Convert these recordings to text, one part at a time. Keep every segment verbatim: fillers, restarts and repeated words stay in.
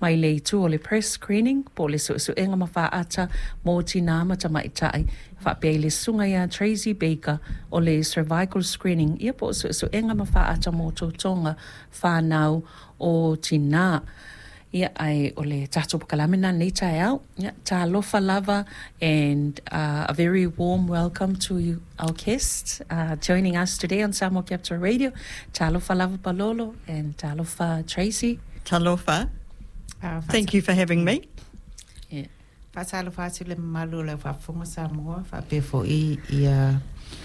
mai le tu o le press screening po le so so enga mawhaata mo tina mata maitai whapea le sunga ia Tracy Baker o le cervical screening ia po so so enga mawhaata mo totonga whanau o tina. Ia ai o le tato pakalamina nei tai au. Ia ta lofa lava and uh, a very warm welcome to you, our guests uh, joining us today on Samoa Capital Radio. Ta lofa lava Palolo and ta lofa Tracy. Talofa. Uh, Thank you for having me. Yeah. Fatalo fatile malu le fafonga Samoa fa pe fo I ia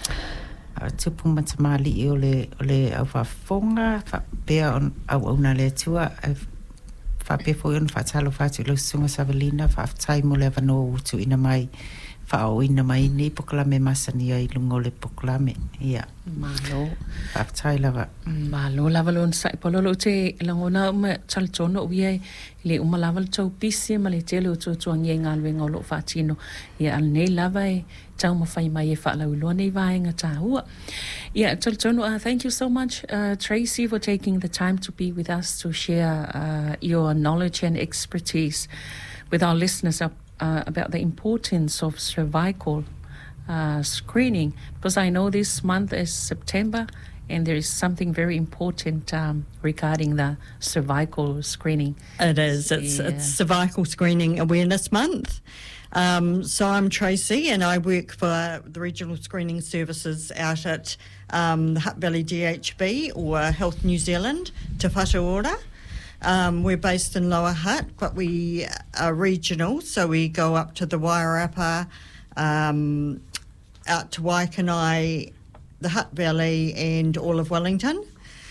tupu matamali o le o le au fafonga fa pe on au una le tua fa pe fo yon fatalo fatile sunga Savalina fa tai mo le vano tu ina mai fa o ina mai ni poklame masani ai lungo le poklame ia Malo. fa tai lava Malo lava lon sai pololo te langona ma chaltono uie le uma lava tau pisi ma le tele o tu tuangi ngal wenga lo fatino ia al nei lava e tau ma fai mai e fa la ulo nei vaenga tahua. Yeah, chaltono uh, thank you so much uh, Tracy for taking the time to be with us to share uh, your knowledge and expertise with our listeners up, uh, about the importance of cervical Uh, screening, because I know this month is September and there is something very important um, regarding the cervical screening. It is. It's, Yeah. it's Cervical Screening Awareness Month. Um, so I'm Tracy and I work for the Regional Screening Services out at um, the Hutt Valley D H B or Health New Zealand, Te Whatuora. Um, we're based in Lower Hutt, but we are regional, so we go up to the Wairarapa, um, out to Waikanae, the Hutt Valley and all of Wellington.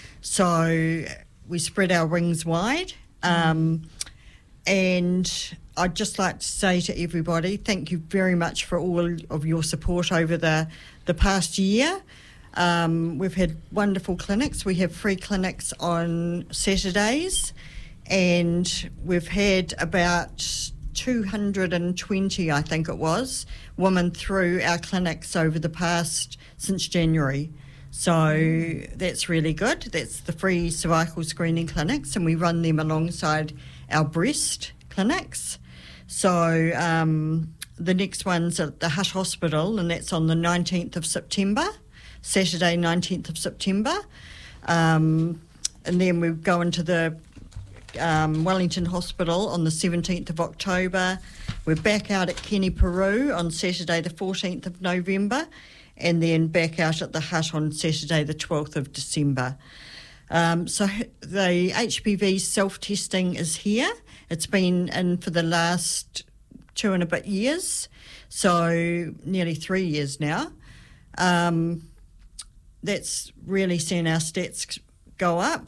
So we spread our wings wide. Um, and I'd just like to say to everybody, thank you very much for all of your support over the, the past year. Um, we've had wonderful clinics. We have free clinics on Saturdays and we've had about two hundred twenty, I think it was, women through our clinics over the past, since January. So that's really good. That's the free cervical screening clinics and we run them alongside our breast clinics. So um, the next one's at the Hutt Hospital and that's on the nineteenth of September, Saturday nineteenth of September. Um, and then we go into the Um, Wellington Hospital on the seventeenth of October. We're back out at Kenny Peru on Saturday the fourteenth of November and then back out at the Hutt on Saturday the twelfth of December. Um, so the H P V self-testing is here. It's been in for the last two and a bit years, so nearly three years now. Um, that's really seen our stats go up.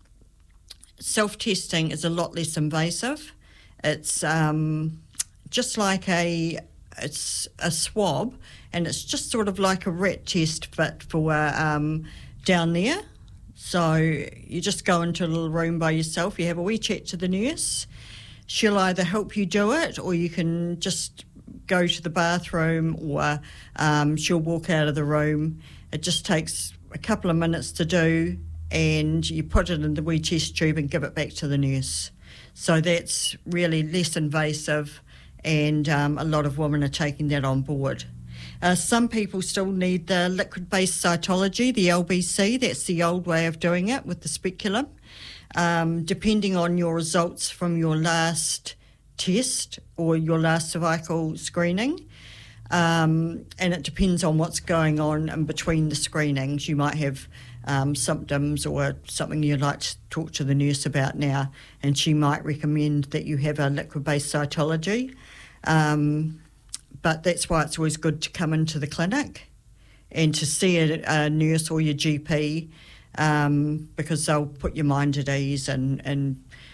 Self-testing is a lot less invasive. It's um, just like a it's a swab, and it's just sort of like a rat test, but for um, down there. So you just go into a little room by yourself. You have a wee chat to the nurse. She'll either help you do it, or you can just go to the bathroom, or um, she'll walk out of the room. It just takes a couple of minutes to do. And you put it in the wee test tube and give it back to the nurse. So that's really less invasive and um, a lot of women are taking that on board. Uh, some people still need the liquid-based cytology, the L B C. That's the old way of doing it with the speculum. Um, depending on your results from your last test or your last cervical screening, um, and it depends on what's going on in between the screenings. You might have Um, symptoms or something you'd like to talk to the nurse about now, and she might recommend that you have a liquid-based cytology. Um, but that's why it's always good to come into the clinic and to see a, a nurse or your G P, um, because they'll put your mind at ease and, and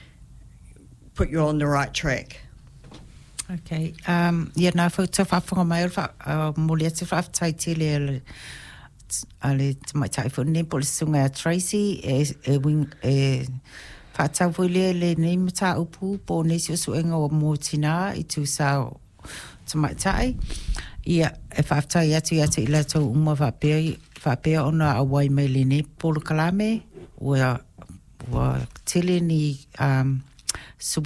put you on the right track. Okay. Um, yeah, na fo te whawhanga mai o wha, mo lea te whawhtai te le ale te mai tai fo ne po le sunga a Tracy e, e, wing, e whaatau fo le le ne mata upu po ne si o suenga o mō tina i tu sao te mai tai. Ia, e whawhtai atu atu i lato uma whapea, whapea ona awai mai le ne polo kalame ua, ua tele ni um,